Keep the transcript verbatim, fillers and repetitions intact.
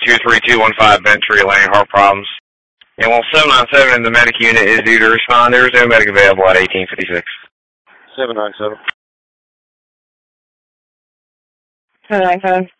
two three two one five Bentry Lane, heart problems. And while seven nine seven in the medic unit is due to respond, there is no medic available at eighteen fifty-six. seven nine seven. seven nine seven.